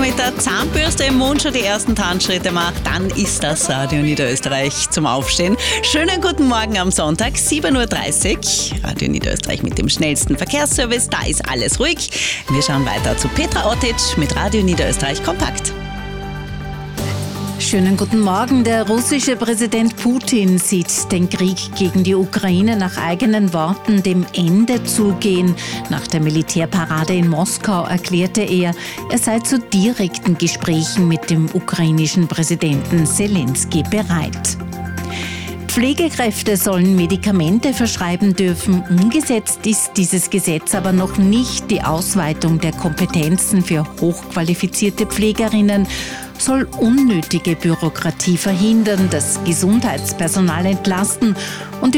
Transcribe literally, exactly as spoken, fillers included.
mit der Zahnbürste im Mund schon die ersten Tanzschritte macht, dann ist das Radio Niederösterreich zum Aufstehen. Schönen guten Morgen am Sonntag, sieben Uhr dreißig. Radio Niederösterreich mit dem schnellsten Verkehrsservice, da ist alles ruhig. Wir schauen weiter zu Petra Ottic mit Radio Niederösterreich Kompakt. Schönen guten Morgen. Der russische Präsident Putin sieht den Krieg gegen die Ukraine nach eigenen Worten dem Ende zugehen. Nach der Militärparade in Moskau erklärte er, er sei zu direkten Gesprächen mit dem ukrainischen Präsidenten Selenskyj bereit. Pflegekräfte sollen Medikamente verschreiben dürfen. Umgesetzt ist dieses Gesetz aber noch nicht. Die Ausweitung der Kompetenzen für hochqualifizierte Pflegerinnen soll unnötige Bürokratie verhindern, das Gesundheitspersonal entlasten und